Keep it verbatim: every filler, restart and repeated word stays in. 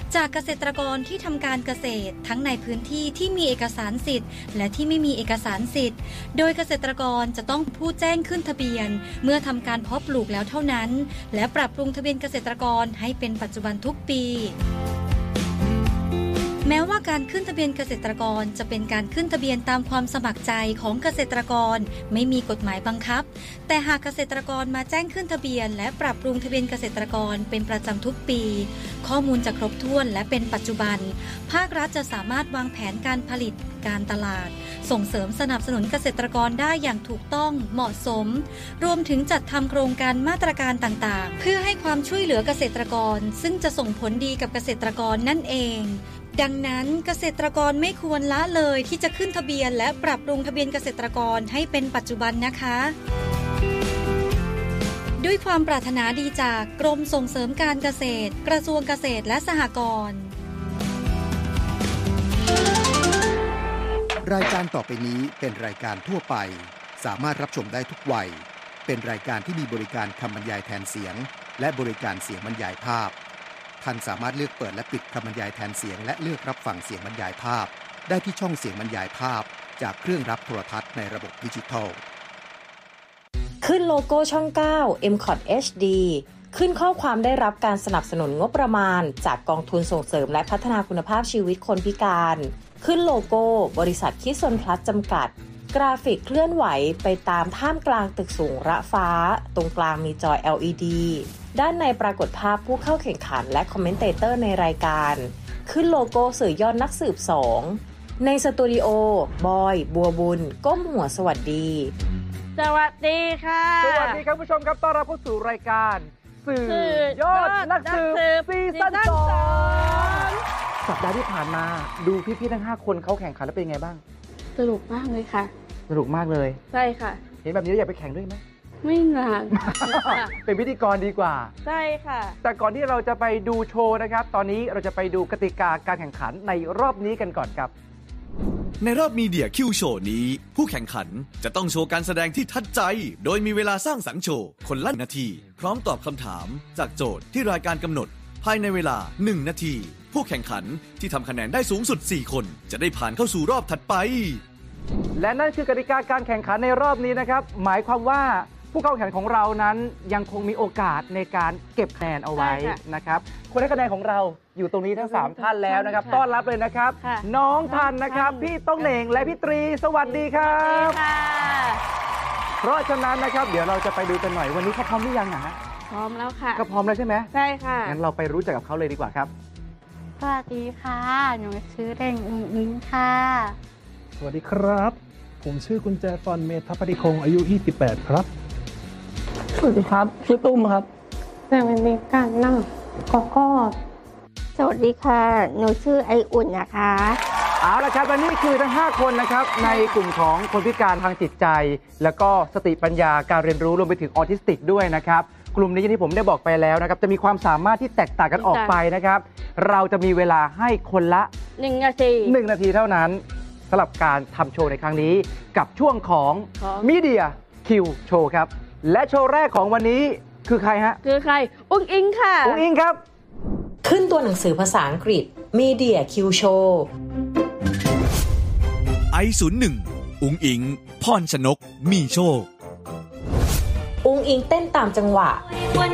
จากเกษตรกรที่ทำการเกษตรทั้งในพื้นที่ที่มีเอกสารสิทธิ์และที่ไม่มีเอกสารสิทธิ์โดยเกษตรกรจะต้องผู้แจ้งขึ้นทะเบียนเมื่อทำการเพาะปลูกแล้วเท่านั้นและปรับปรุงทะเบียนเกษตรกรให้เป็นปัจจุบันทุกปีแม้ว่าการขึ้นทะเบียนเกษตรกรจะเป็นการขึ้นทะเบียนตามความสมัครใจของเกษตรกรไม่มีกฎหมายบังคับแต่หากเกษตรกรมาแจ้งขึ้นทะเบียนและปรับปรุงทะเบียนเกษตรกรเป็นประจำทุกปีข้อมูลจะครบถ้วนและเป็นปัจจุบันภาครัฐจะสามารถวางแผนการผลิตการตลาดส่งเสริมสนับสนุนเกษตรกรได้อย่างถูกต้องเหมาะสมรวมถึงจัดทำโครงการมาตรการต่างๆเพื่อให้ความช่วยเหลือเกษตรกรซึ่งจะส่งผลดีกับเกษตรกรนั่นเองดังนั้นเกษตรกรไม่ควรละเลยที่จะขึ้นทะเบียนและปรับปรุงทะเบียนเกษตรกรให้เป็นปัจจุบันนะคะด้วยความปรารถนาดีจากกรมส่งเสริมการเกษตรกระทรวงเกษตรและสหกรณ์รายการต่อไปนี้เป็นรายการทั่วไปสามารถรับชมได้ทุกวัยเป็นรายการที่มีบริการคำบรรยายแทนเสียงและบริการเสียงบรรยายภาพท่านสามารถเลือกเปิดและปิดคำบรรยายแทนเสียงและเลือกรับฟังเสียงบรรยายภาพได้ที่ช่องเสียงบรรยายภาพจากเครื่องรับโทรทัศน์ในระบบดิจิทัลขึ้นโลโก้ช่องเก้า เอ็ม คอท เอช ดี ขึ้นข้อความได้รับการสนับสนุนงบประมาณจากกองทุนส่งเสริมและพัฒนาคุณภาพชีวิตคนพิการขึ้นโลโก้บริษัทคิดซนพลัสจำกัดกราฟิกเคลื่อนไหวไปตามท่ามกลางตึกสูงระฟ้าตรงกลางมีจอ แอล อี ดี ด้านในปรากฏภาพผู้เข้าแข่งขันและคอมเมนเตเตอร์ในรายการขึ้นโลโก้สื่อยอดนักสืบสองในสตูดิโอบอยบัวบุญก้มหัวสวัสดีสวัสดีค่ะสวัสดีครับผู้ชมครับต้อนรับเข้าสู่รายการสื่อยอดนักสืบซีซั่นสองสัปดาห์ที่ผ่านมาดูพี่ๆทั้งห้าคนเขาแข่งขันแล้วเป็นไงบ้างสนุกมากเลยค่ะสนุกมากเลยใช่ค่ะเห็นแบบนี้อยากไปแข่งด้วยไหมไม่นานเป็นพิธีกรดีกว่าใช่ค่ะแต่ก่อนที่เราจะไปดูโชว์นะครับตอนนี้เราจะไปดูกติกาการแข่งขันในรอบนี้กันก่อนครับในรอบมีเดียคิวโชว์นี้ผู้แข่งขันจะต้องโชว์การแสดงที่ทัดใจโดยมีเวลาสร้างสรรค์โชว์คนละนาทีพร้อมตอบคำถามจากโจทย์ที่รายการกำหนดภายในเวลาหนึ่งนาทีผู้แข่งขันที่ทำคะแนนได้สูงสุดสี่คนจะได้ผ่านเข้าสู่รอบถัดไปและนั่นคือกติกาการแข่งขันในรอบนี้นะครับหมายความว่าผู้เข้าแข่งขันของเรานั้นยังคงมีโอกาสในการเก็บคะแนนเอาไว้นะครับคนให้คะแนนของเราอยู่ตรงนี้ทั้งสามท่านแล้วนะครับต้อนรับเลยนะครับน้องทันนะครับพี่ต้องเหน่งและพี่ตรีสวัสดีครับเพราะฉะนั้นนะครับเดี๋ยวเราจะไปดูกันหน่อยวันนี้เขาพร้อมหรือยังนะพร้อมแล้วค่ะก็พร้อมแล้วใช่ไหมใช่ค่ะงั้นเราไปรู้จักกับเขาเลยดีกว่าครับสวัสดีค่ะหนูชื่อเร่งอุ้งอิงค่ะสวัสดีครับผมชื่อกุญแจฟอนเมธปฏิคงอายุยี่สิบแปดครับสวัสดีครับชื่อตุ้มครับแต่ไม่มีการนั่งก็ก็สวัสดีค่ะหนูชื่อไออุ่นนะคะเอาละครับวันนี้คือทั้งห้าคนนะครับในกลุ่มของคนพิการทางจิตใจแล้วก็สติปัญญาการเรียนรู้รวมไปถึงออทิสติกด้วยนะครับกลุ่มนี้ที่ผมได้บอกไปแล้วนะครับจะมีความสามารถที่แตกต่างกันออกไปนะครับเราจะมีเวลาให้คนละหนึ่งนาทีหนึ่งนาทีเท่านั้นสำหรับการทำโชว์ในครั้งนี้กับช่วงของมีเดียคิวโชว์ครับและโชว์แรกของวันนี้คือใครฮะคือใครอุ้งอิงค่ะอุ้งอิงครับขึ้นตัวหนังสือภาษาอังกฤษ Media Q Show ไอ ศูนย์หนึ่ง อุ้งอิงพรชนกมีโชคอุ้งอิงเต้นตามจังหวะ